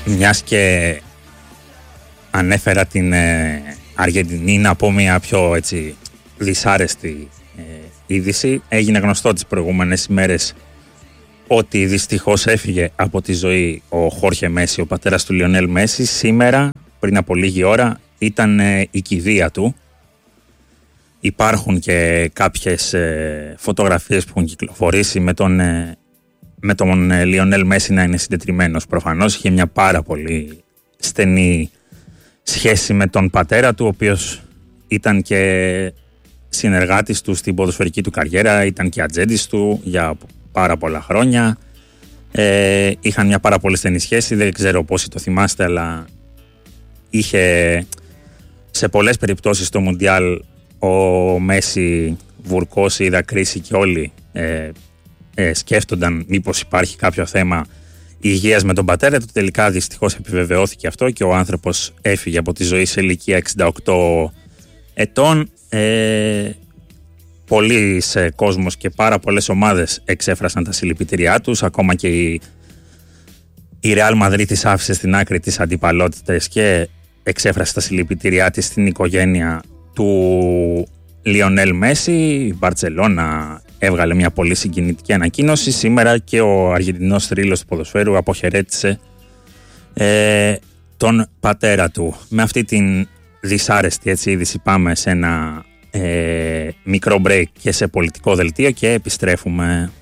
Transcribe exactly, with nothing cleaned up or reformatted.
Μιας και ανέφερα την ε, Αργεντινή, να πω μια πιο έτσι δυσάρεστη ε, είδηση. Έγινε γνωστό τις προηγούμενες ημέρες ότι δυστυχώς έφυγε από τη ζωή ο Χόρχε Μέση, ο πατέρας του Λιονέλ Μέση. Σήμερα, πριν από λίγη ώρα, ήταν ε, η κηδεία του. Υπάρχουν και κάποιες ε, φωτογραφίες που έχουν κυκλοφορήσει με τον, ε, με τον ε, Λιονέλ Μέση να είναι συντετριμμένος. Προφανώς είχε μια πάρα πολύ στενή σχέση με τον πατέρα του, ο οποίος ήταν και συνεργάτης του στην ποδοσφαιρική του καριέρα, ήταν και ατζέντης του για πάρα πολλά χρόνια. Ε, είχαν μια πάρα πολύ στενή σχέση, δεν ξέρω πόσοι το θυμάστε, αλλά είχε σε πολλές περιπτώσεις στο Μουντιάλ ο Μέση βουρκώσει, είδα κρίση και όλοι ε, ε, σκέφτονταν μήπως υπάρχει κάποιο θέμα υγείας με τον πατέρα του. Τελικά δυστυχώς επιβεβαιώθηκε αυτό και ο άνθρωπος έφυγε από τη ζωή σε ηλικία εξήντα οκτώ ετών. Ε, πολλοί σε κόσμος και πάρα πολλές ομάδες εξέφρασαν τα συλληπιτήριά τους. Ακόμα και η, η Real Madrid της άφησε στην άκρη τις αντιπαλότητες και εξέφρασε τα συλληπιτήριά της στην οικογένεια του Λιονέλ Μέση. Η Μπαρτσελώνα έβγαλε μια πολύ συγκινητική ανακοίνωση. Σήμερα και ο Αργεντινός θρύλος του ποδοσφαίρου αποχαιρέτησε ε, τον πατέρα του. Με αυτή την δυσάρεστη έτσι είδηση πάμε σε ένα ε, μικρό break και σε πολιτικό δελτίο και επιστρέφουμε.